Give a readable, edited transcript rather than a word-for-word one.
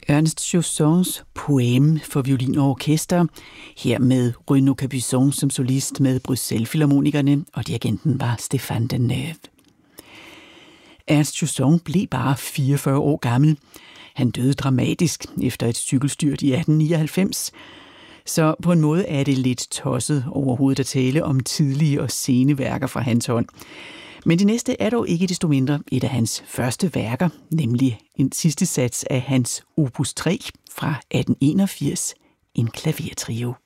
Ernst Chaussons Poème for violin og orkester, her med Renaud Capuçon som solist med Bruxelles Filharmonikerne, og dirigenten var Stéphane Deneuve. Ernst Chausson blev bare 44 år gammel. Han døde dramatisk efter et cykelstyrt i 1899, så på en måde er det lidt tosset overhovedet at tale om tidlige og sene værker fra hans hånd. Men det næste er dog ikke desto mindre et af hans første værker, nemlig en sidste sats af hans Opus 3 fra 1881, en klavertrio.